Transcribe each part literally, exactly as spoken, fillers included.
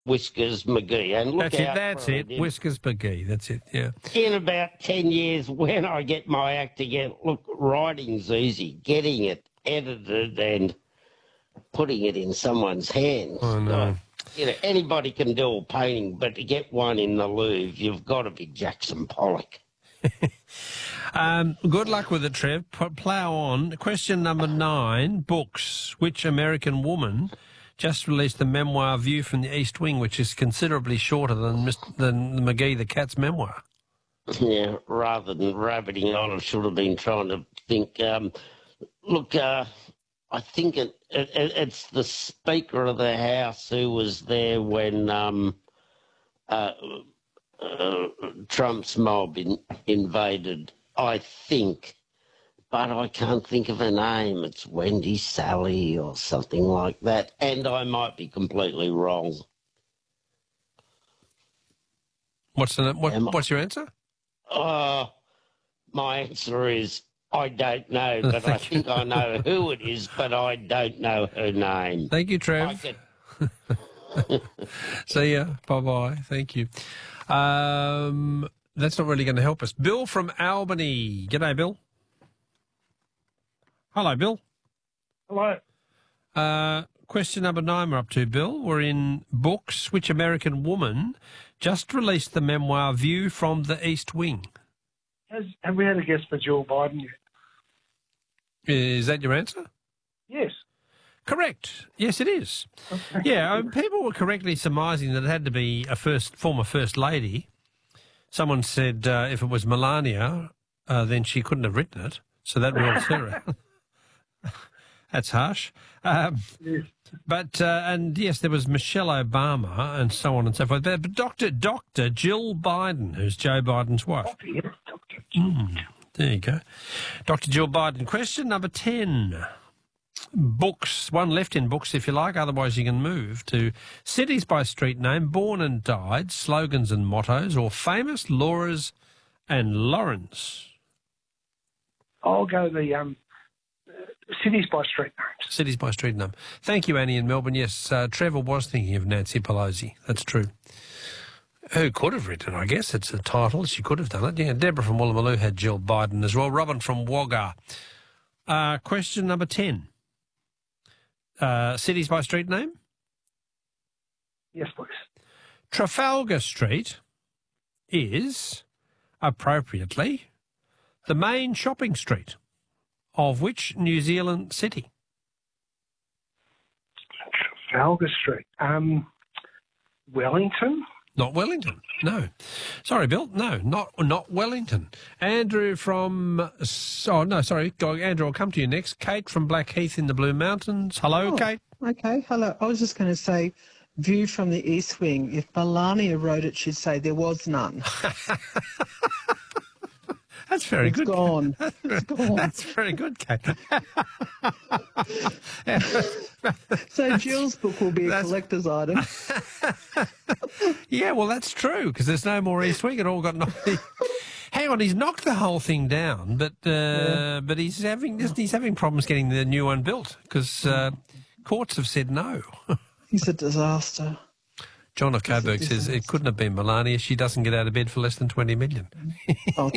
Whiskers McGee. And look That's it, out that's for it. in- Whiskers McGee, that's it, yeah. In about ten years, when I get my act together, look, writing's easy. Getting it edited and putting it in someone's hands. I know. God, you know, anybody can do a painting, but to get one in the Louvre, you've got to be Jackson Pollock. Um, good luck with it, Trev. P- plough on. Question number nine, books. Which American woman just released the memoir View from the East Wing, which is considerably shorter than Mister than McGee the Cat's memoir? Yeah, rather than rabbiting on, I should have been trying to think. Um, look, uh, I think it, it, it's the Speaker of the House who was there when um, uh, uh, Trump's mob in, invaded, I think. But I can't think of her name. It's Wendy Sally or something like that. And I might be completely wrong. What's the what, Am I- What's your answer? Uh, my answer is I don't know, but I think I know who it is, but I don't know her name. Thank you, I Trev. could, See ya. Bye-bye. Thank you. Um, that's not really going to help us. Bill from Albany. G'day, Bill. Hello, Bill. Hello. Uh, question number nine we're up to, Bill. We're in books. Which American woman just released the memoir View from the East Wing? Has, have we had a guess for Joe Biden yet? Is that your answer? Yes. Correct. Yes, it is. Yeah, um, people were correctly surmising that it had to be a first former First Lady. Someone said uh, if it was Melania, uh, then she couldn't have written it. So that rules her out. That's harsh. Um, Yes. but, uh, and yes, there was Michelle Obama and so on and so forth. But Doctor Doctor Jill Biden, who's Joe Biden's wife. Doctor, yes, Doctor. Mm, there you go. Doctor Jill Biden. Question number ten. Books. One left in books, if you like. Otherwise, you can move to cities by street name, born and died, slogans and mottos, or famous Laura's and Lawrence. I'll go the um, uh, cities by street names. Cities by street name. Thank you, Annie in Melbourne. Yes, uh, Trevor was thinking of Nancy Pelosi. That's true. Who could have written it, I guess. It's a title. She could have done it. Yeah, Deborah from Woolloomooloo had Jill Biden as well. Robin from Wagga. Uh, question number ten. Uh, cities by street name? Yes, please. Trafalgar Street is, appropriately, the main shopping street of which New Zealand city? Trafalgar Street. Um, Wellington? Not Wellington, no. Sorry, Bill, no, not not Wellington. Andrew from, oh, no, sorry, go, Andrew, I'll come to you next. Kate from Blackheath in the Blue Mountains. Hello, Oh, Kate. Okay, hello. I was just going to say, View from the East Wing. If Melania wrote it, she'd say there was none. That's very It's good. gone. It's gone. That's very good, Kate. So Jill's book will be a That's- collector's item. Yeah, well, that's true, because there's no more East Wing. It all got knocked. Hang on, he's knocked the whole thing down, but uh, Yeah. but he's having he's having problems getting the new one built because uh, courts have said no. He's a disaster. John of Coburg says it couldn't have been Melania. She doesn't get out of bed for less than twenty million. Oh,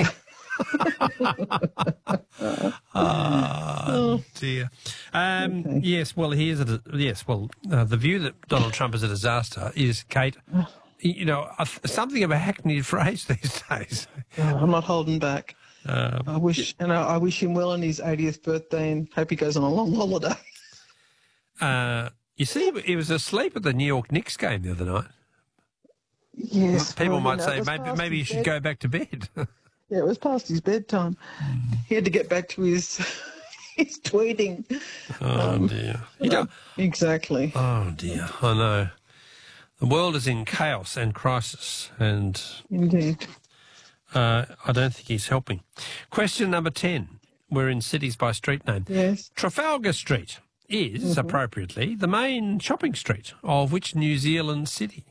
Oh, dear. Um, Okay. Yes, well, here's a yes. Well, uh, the view that Donald Trump is a disaster is, Kate, you know, a, something of a hackneyed phrase these days. oh, I'm not holding back. Um, I wish, and I, I wish him well on his eightieth birthday, and hope he goes on a long holiday. uh, you see, he was asleep at the New York Knicks game the other night. Yes, People well, you might know, it say was maybe past maybe you his should bed- go back to bed. Yeah, it was past his bedtime. He had to get back to his his tweeting. Oh dear. You know, Exactly. oh dear. I know. The world is in chaos and crisis, and Indeed. uh, I don't think he's helping. Question number ten. We're in cities by street name. Yes. Trafalgar Street is, appropriately, the main shopping street of which New Zealand city?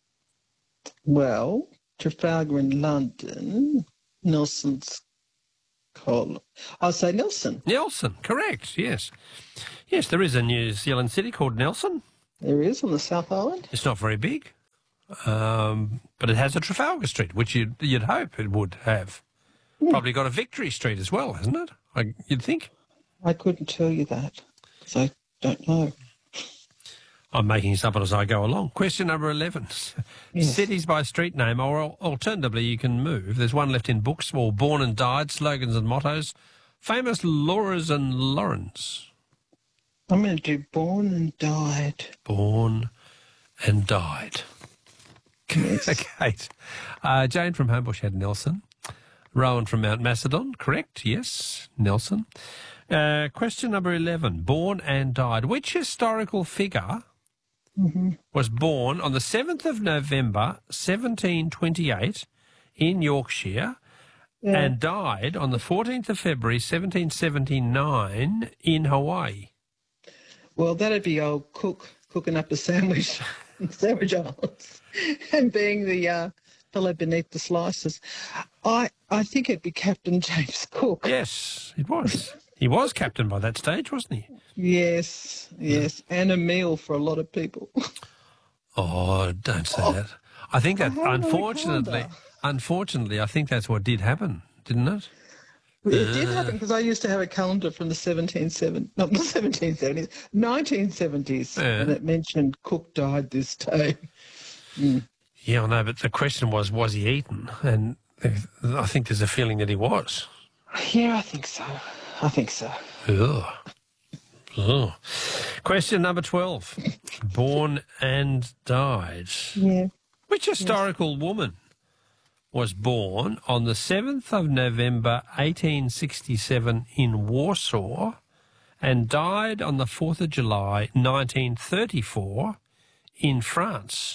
Well, Trafalgar in London, Nelson's Col. I'll say Nelson. Nelson, correct, yes. Yes, there is a New Zealand city called Nelson. There is on the South Island. It's not very big. Um, but it has a Trafalgar Street, which you'd, you'd hope it would have. Probably got a Victory Street as well, hasn't it? I, you'd think. I couldn't tell you that because I don't know. I'm making this up as I go along. Question number eleven. Yes. Cities by street name, or al- alternatively you can move. There's one left in books, or born and died, slogans and mottos. Famous Laura's and Laurens. I'm going to do born and died. Born and died. Yes. Kate. Uh, Jane from Homebush had Nelson. Rowan from Mount Macedon, correct, yes, Nelson. Uh, question number eleven, born and died. Which historical figure Mm-hmm. was born on the seventh of November, seventeen twenty-eight, in Yorkshire, Yeah. and died on the fourteenth of February, seventeen seventy-nine, in Hawaii? Well, that'd be old Cook cooking up a sandwich, sandwich islands, and being the uh, fellow beneath the slices. I I think it'd be Captain James Cook. Yes, it was. He was captain by that stage, wasn't he? Yes, yes, and a meal for a lot of people. Oh, don't say that. I think that, I have it on the unfortunately, calendar. unfortunately, I think that's what did happen, didn't it? It did happen because I used to have a calendar from the seventeen seventies, not the seventeen seventies, nineteen seventies, Yeah. and it mentioned Cook died this day. Yeah, I know, but the question was, was he eaten? And I think there's a feeling that he was. Yeah, I think so. I think so. Ugh. Ugh. Question number twelve. Born and died. Yeah. Which historical woman was born on the seventh of November, eighteen sixty-seven in Warsaw and died on the fourth of July, nineteen thirty-four in France?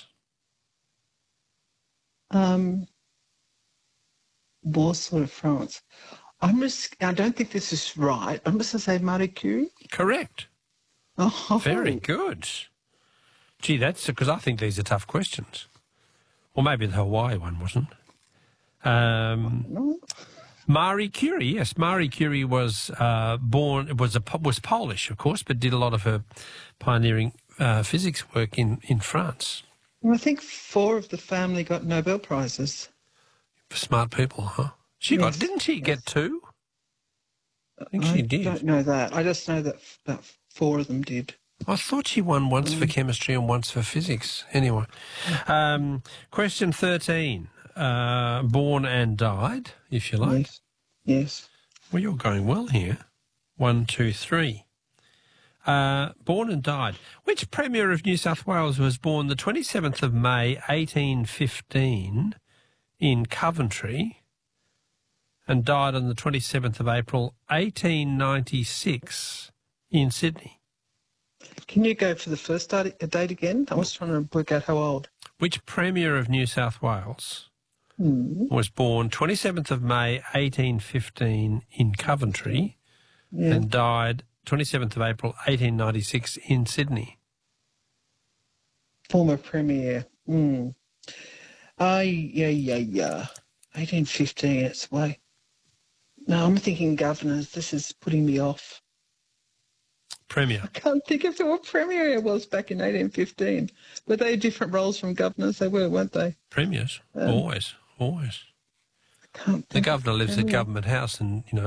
Um, Warsaw, France. I'm just, I don't think this is right. I'm just going to say Marie Curie. Correct. Oh, Very good. Gee, that's because I think these are tough questions. Or maybe the Hawaii one wasn't. Um, No. Marie Curie, yes, Marie Curie was uh, born was a was Polish, of course, but did a lot of her pioneering uh, physics work in in France. Well, I think four of the family got Nobel Prizes. Smart people, huh? She Yes, got didn't she get two? I think she did. don't know that. I just know that, that four of them did. I thought she won once for chemistry and once for physics. Anyway, um, question thirteen. Uh, born and died, if you like. Yes. Yes. Well, you're going well here. One, two, three. Uh, born and died. Which Premier of New South Wales was born the twenty-seventh of May, eighteen fifteen, in Coventry, and died on the twenty-seventh of April, eighteen ninety-six, in Sydney? Can you go for the first date, date again? I was trying to work out how old. Which Premier of New South Wales Hmm. was born twenty-seventh of May, eighteen fifteen, in Coventry, Yeah. and died twenty-seventh of April, eighteen ninety-six, in Sydney? Former Premier. Hmm. Oh, yeah, yeah, yeah. eighteen fifteen, it's way. No, I'm thinking governors. This is putting me off. Premier. I can't think of who a premier was back in eighteen fifteen. Were they different roles from governors? They were, weren't they? Premiers. Um, always. Always. I can't The think. governor lives at Premier. Government House and, you know,